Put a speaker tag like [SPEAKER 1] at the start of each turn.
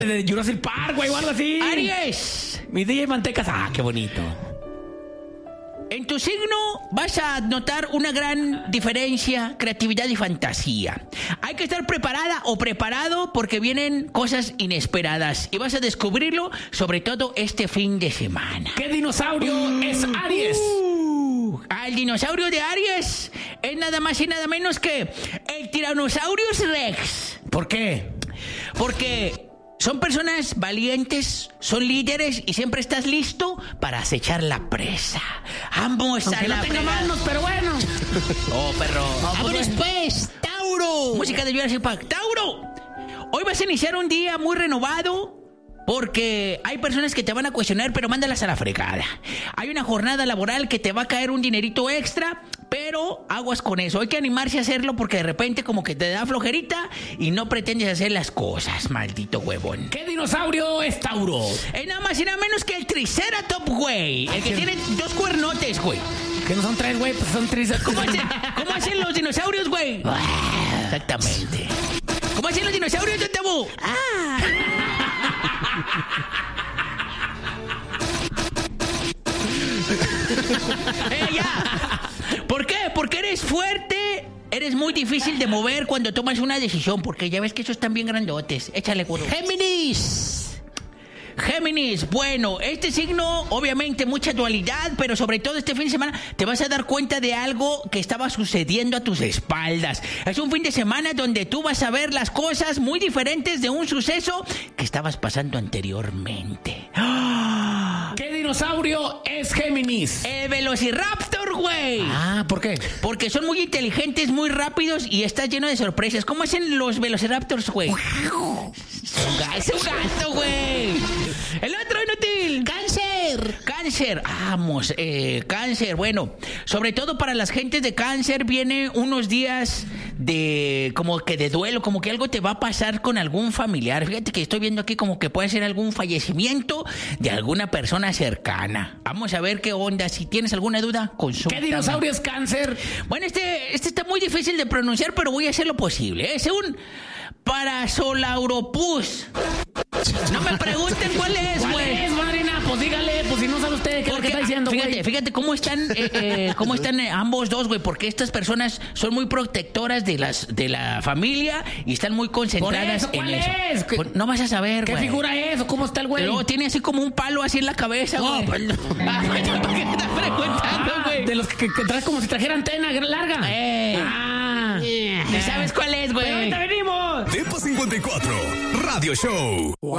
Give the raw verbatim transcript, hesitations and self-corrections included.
[SPEAKER 1] de Jurassic Park, güey, o algo así.
[SPEAKER 2] Aries.
[SPEAKER 1] Mi D J Mantecas, ah, qué bonito.
[SPEAKER 2] En tu signo vas a notar una gran diferencia, creatividad y fantasía. Hay que estar preparada o preparado porque vienen cosas inesperadas y vas a descubrirlo sobre todo este fin de semana.
[SPEAKER 1] ¿Qué dinosaurio uh, es Aries?
[SPEAKER 2] Uh, al dinosaurio de Aries es nada más y nada menos que el Tyrannosaurus Rex.
[SPEAKER 1] ¿Por qué?
[SPEAKER 2] Porque son personas valientes, son líderes y siempre estás listo para acechar la presa. Ambos
[SPEAKER 1] Aunque
[SPEAKER 2] a la
[SPEAKER 1] no tenga
[SPEAKER 2] fregada.
[SPEAKER 1] manos, pero bueno.
[SPEAKER 2] Oh, perro.
[SPEAKER 3] ¡Vámonos pues, Tauro!
[SPEAKER 2] Música de Jurassic Park. ¡Tauro! Hoy vas a iniciar un día muy renovado porque hay personas que te van a cuestionar, pero mándalas a la fregada. Hay una jornada laboral que te va a caer un dinerito extra, pero aguas con eso. Hay que animarse a hacerlo porque de repente como que te da flojerita y no pretendes hacer las cosas, maldito huevón.
[SPEAKER 1] ¿Qué dinosaurio es Tauro?
[SPEAKER 2] Es nada más y nada menos que el Triceratops, güey. El que tiene dos cuernotes, güey.
[SPEAKER 1] Que no son tres, güey, pues son tres.
[SPEAKER 2] ¿Cómo hacen, ¿Cómo hacen los dinosaurios, güey? Exactamente. ¿Cómo hacen los dinosaurios, Don Tabú? Ah. eh, ya. ¿Por qué? Porque eres fuerte, eres muy difícil de mover cuando tomas una decisión, porque ya ves que esos están bien grandotes. Échale, güey.
[SPEAKER 3] Géminis.
[SPEAKER 2] Géminis, bueno, este signo, obviamente mucha dualidad, pero sobre todo este fin de semana te vas a dar cuenta de algo que estaba sucediendo a tus espaldas. Es un fin de semana donde tú vas a ver las cosas muy diferentes de un suceso que estabas pasando anteriormente.
[SPEAKER 1] ¿Qué dinosaurio es Géminis?
[SPEAKER 2] El Velociraptor, güey.
[SPEAKER 1] Ah, ¿por qué?
[SPEAKER 2] Porque son muy inteligentes, muy rápidos y estás lleno de sorpresas. ¿Cómo hacen los Velociraptors, güey? Es un gato, güey. El otro inútil.
[SPEAKER 3] Cáncer.
[SPEAKER 2] Cáncer. Vamos, eh, cáncer. Bueno, sobre todo para las gentes de cáncer viene unos días de como que de duelo, como que algo te va a pasar con algún familiar. Fíjate que estoy viendo aquí como que puede ser algún fallecimiento de alguna persona cercana. Vamos a ver qué onda. Si tienes alguna duda, consulta.
[SPEAKER 1] ¿Qué dinosaurio es Cáncer?
[SPEAKER 2] Bueno, este, este está muy difícil de pronunciar, pero voy a hacer lo posible. Es un Parasaurolophus. No me pregunten cuál es, güey.
[SPEAKER 1] ¿Cuál es, madrina? Pues dígale, pues si no sabe usted qué es lo que está diciendo, güey.
[SPEAKER 2] Fíjate, fíjate cómo están, eh, eh, cómo están eh, ambos dos, güey, porque estas personas son muy protectoras de las de la familia y están muy concentradas
[SPEAKER 1] Por eso, ¿cuál
[SPEAKER 2] en eso.
[SPEAKER 1] es? ¿Qué-
[SPEAKER 2] Pues no vas a saber,
[SPEAKER 1] ¿Qué
[SPEAKER 2] güey.
[SPEAKER 1] figura es o cómo está el güey?
[SPEAKER 2] Luego tiene así como un palo así en la cabeza,
[SPEAKER 1] No,
[SPEAKER 2] güey.
[SPEAKER 1] pues no.
[SPEAKER 2] Ah, ¿por qué me estás preguntando,
[SPEAKER 1] Ah,
[SPEAKER 2] güey?
[SPEAKER 1] de los que, que traes como si trajera antena larga.
[SPEAKER 2] Eh.
[SPEAKER 1] Ah.
[SPEAKER 2] ¿Y sabes cuál es, güey?
[SPEAKER 1] Pero ahorita venimos.
[SPEAKER 4] Tempo cincuenta y cuatro Radio Show.